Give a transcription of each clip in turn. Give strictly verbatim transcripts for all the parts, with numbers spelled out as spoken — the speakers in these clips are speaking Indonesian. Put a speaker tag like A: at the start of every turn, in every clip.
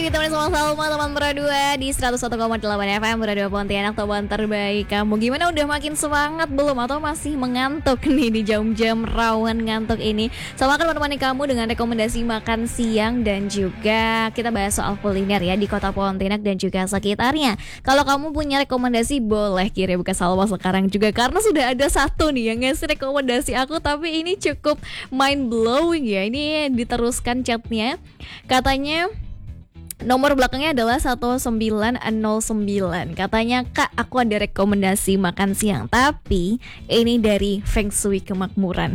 A: masih ditemani sama Salma teman berdua di seratus satu koma delapan F M Berdua Pontianak, teman terbaik kamu. Gimana, udah makin semangat belum atau masih mengantuk nih di jam-jam rawan ngantuk ini? Sama akan menemani kamu dengan rekomendasi makan siang dan juga kita bahas soal kuliner ya di Kota Pontianak dan juga sekitarnya. Kalau kamu punya rekomendasi boleh kirim ke Salma sekarang juga, karena sudah ada satu nih yang ngasih rekomendasi aku, tapi ini cukup mind blowing ya. Ini diteruskan chatnya, katanya nomor belakangnya adalah satu sembilan nol sembilan. Katanya, "Kak, aku ada rekomendasi makan siang, tapi ini dari Feng Shui Kemakmuran."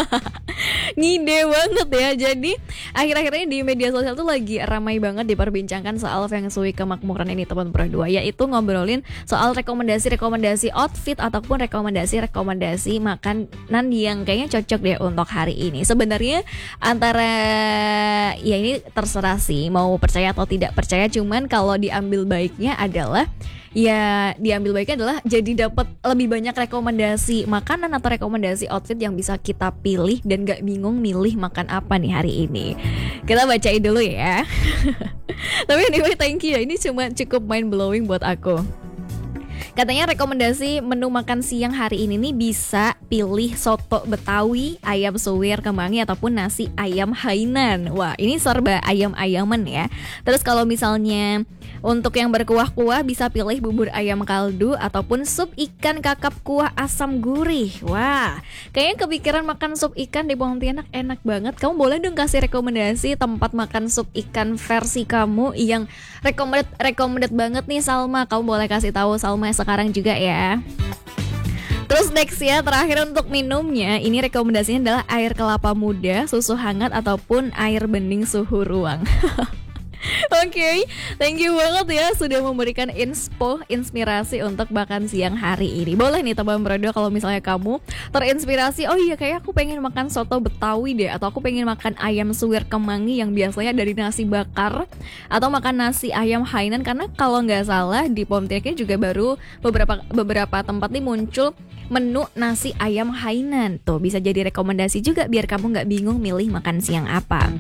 A: Ngide banget ya. Jadi akhir-akhir ini di media sosial tuh lagi ramai banget diperbincangkan soal Feng Shui Kemakmuran ini teman berdua, yaitu ngobrolin soal rekomendasi-rekomendasi outfit ataupun rekomendasi-rekomendasi makanan yang kayaknya cocok deh untuk hari ini. Sebenarnya antara ya ini terserah sih mau percaya atau tidak percaya, cuman kalau diambil baiknya adalah ya diambil baiknya adalah jadi dapat lebih banyak rekomendasi makanan atau rekomendasi outfit yang bisa kita pilih dan gak bingung milih makan apa nih hari ini. Kita bacain dulu ya. Tapi anyway, thank you ya, ini cuma cukup mind blowing buat aku. Katanya rekomendasi menu makan siang hari ini nih bisa pilih soto Betawi, ayam suwir kemangi ataupun nasi ayam Hainan. Wah, ini serba ayam-ayaman ya. Terus kalau misalnya untuk yang berkuah-kuah bisa pilih bubur ayam kaldu ataupun sup ikan kakap kuah asam gurih. Wah, kayaknya kepikiran makan sup ikan di Pontianak enak banget. Kamu boleh dong kasih rekomendasi tempat makan sup ikan versi kamu yang recommended recommended banget nih Salma. Kamu boleh kasih tahu Salma sekarang juga ya. Terus next ya, terakhir untuk minumnya, ini rekomendasinya adalah air kelapa muda, susu hangat ataupun air bening suhu ruang. Oke, okay, thank you banget ya sudah memberikan inspo, inspirasi untuk makan siang hari ini. Boleh nih teman berdua kalau misalnya kamu terinspirasi, oh iya kayak aku pengen makan soto Betawi deh, atau aku pengen makan ayam suwir kemangi yang biasanya dari nasi bakar, atau makan nasi ayam Hainan. Karena kalau nggak salah di Pontianaknya juga baru beberapa beberapa tempat nih muncul menu nasi ayam Hainan. Tuh bisa jadi rekomendasi juga biar kamu nggak bingung milih makan siang apa.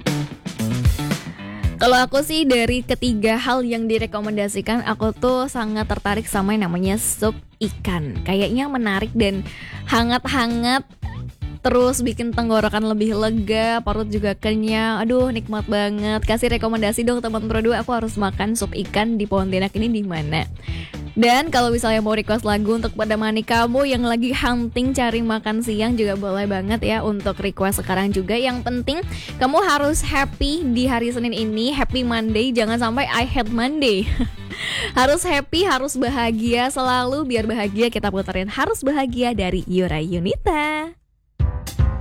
A: Kalau aku sih dari ketiga hal yang direkomendasikan, aku tuh sangat tertarik sama yang namanya sup ikan. Kayaknya menarik dan hangat-hangat, terus bikin tenggorokan lebih lega, perut juga kenyang. Aduh, nikmat banget. Kasih rekomendasi dong teman berdua, aku harus makan sup ikan di Pontianak ini di mana. Dan kalau misalnya mau request lagu untuk menemani kamu yang lagi hunting cari makan siang juga boleh banget ya untuk request sekarang juga. Yang penting kamu harus happy di hari Senin ini. Happy Monday, jangan sampai I hate Monday. Harus happy, harus bahagia selalu. Biar bahagia kita puterin Harus Bahagia dari Yura Yunita.